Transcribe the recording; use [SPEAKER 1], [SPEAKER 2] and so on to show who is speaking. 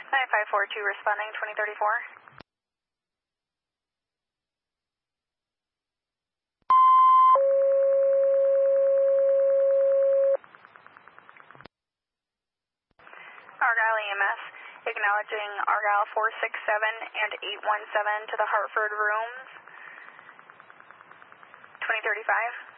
[SPEAKER 1] 9542 responding 2034. Argyle EMS, acknowledging Argyle 467 and 817 to the Hartford rooms, 2035.